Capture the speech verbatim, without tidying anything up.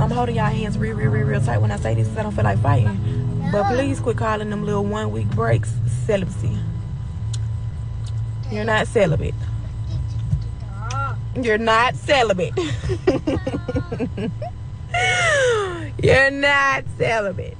I'm holding y'all hands real, real, real, real tight when I say this because I don't feel like fighting. But please quit calling them little one week breaks celibacy. You're not celibate. You're not celibate. You're not celibate.